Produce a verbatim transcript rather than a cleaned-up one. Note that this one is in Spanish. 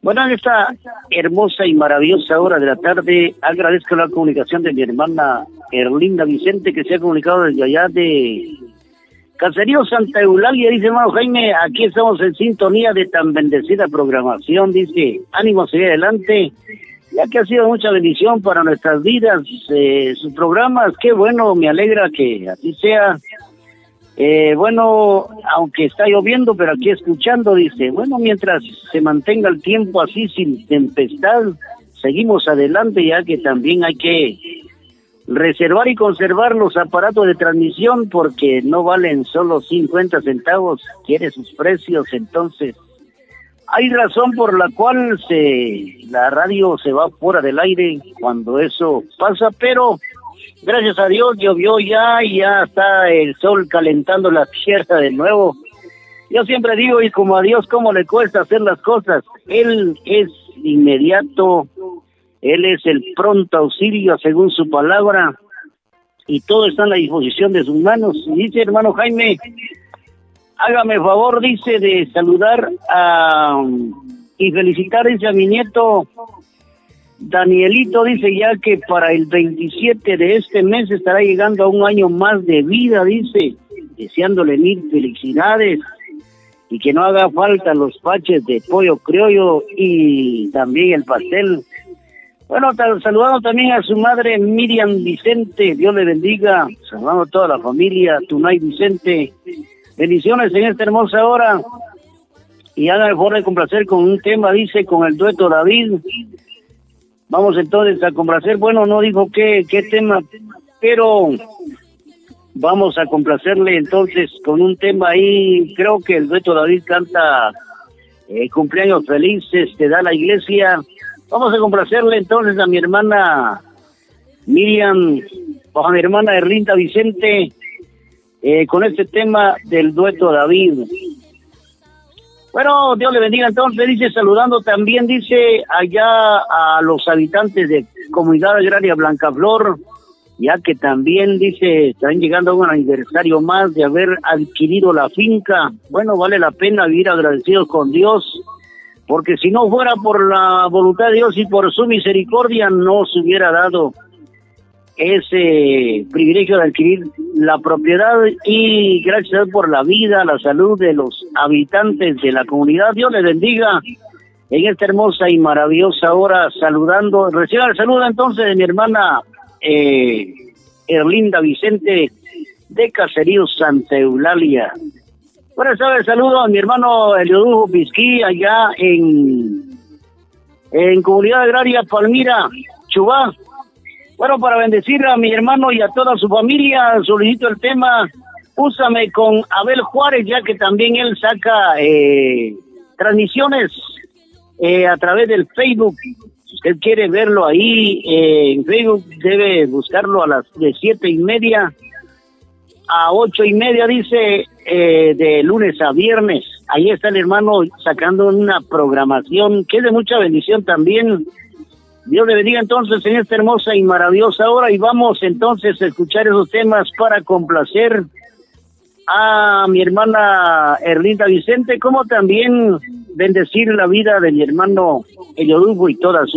Bueno, en esta hermosa y maravillosa hora de la tarde, agradezco la comunicación de mi hermana Erlinda Vicente, que se ha comunicado desde allá de Caserío Santa Eulalia. Dice, hermano Jaime, aquí estamos en sintonía de tan bendecida programación. Dice, ánimo a seguir adelante, ya que ha sido mucha bendición para nuestras vidas, eh, sus programas. Qué bueno, me alegra que así sea. Eh, bueno, aunque está lloviendo, pero aquí escuchando, dice, bueno, mientras se mantenga el tiempo así sin tempestad, seguimos adelante, ya que también hay que reservar y conservar los aparatos de transmisión porque no valen solo cincuenta centavos, quiere sus precios. Entonces hay razón por la cual se la radio se va fuera del aire cuando eso pasa, pero gracias a Dios llovió ya y ya está el sol calentando la tierra de nuevo. Yo siempre digo, y como a Dios cómo le cuesta hacer las cosas, Él es inmediato, Él es el pronto auxilio según su palabra, y todo está en la disposición de sus manos. Y dice, hermano Jaime, hágame favor, dice, de saludar a, y felicitar, dice, a mi nieto Danielito, dice, ya que para el veintisiete de este mes estará llegando a un año más de vida, dice, deseándole mil felicidades y que no haga falta los paches de pollo criollo y también el pastel. Bueno, saludando también a su madre Miriam Vicente, Dios le bendiga, saludando a toda la familia, Tunay Vicente, bendiciones en esta hermosa hora, y haga el favor de complacer con un tema, dice, con el dueto David. Vamos entonces a complacer, bueno, no dijo qué, qué tema, pero vamos a complacerle entonces con un tema ahí. Creo que el dueto David canta eh, cumpleaños felices, te da la iglesia. Vamos a complacerle entonces a mi hermana Miriam, o a mi hermana Erlinda Vicente, eh, con este tema del dueto David. Bueno, Dios le bendiga entonces, dice, saludando también, dice, allá a los habitantes de Comunidad Agraria Blancaflor, ya que también, dice, están llegando a un aniversario más de haber adquirido la finca. Bueno, vale la pena vivir agradecidos con Dios, porque si no fuera por la voluntad de Dios y por su misericordia, no se hubiera dado ese privilegio de adquirir la propiedad. Y gracias a Dios por la vida, la salud de los habitantes de la comunidad. Dios les bendiga en esta hermosa y maravillosa hora, saludando, reciba el saludo entonces de mi hermana eh, Erlinda Vicente de Caserío Santa Eulalia. Bueno, sabe, saludo a mi hermano Eliodujo Pisquí allá en en Comunidad Agraria Palmira, Chubá. Bueno, para bendecir a mi hermano y a toda su familia, solicito el tema Úsame con Abel Juárez, ya que también él saca eh, transmisiones eh, a través del Facebook. Si usted quiere verlo ahí eh, en Facebook, debe buscarlo a las de siete y media a ocho y media, dice, eh, de lunes a viernes. Ahí está el hermano sacando una programación que es de mucha bendición también. Dios le bendiga entonces en esta hermosa y maravillosa hora, y vamos entonces a escuchar esos temas para complacer a mi hermana Erlinda Vicente, como también bendecir la vida de mi hermano Eliodujo y toda su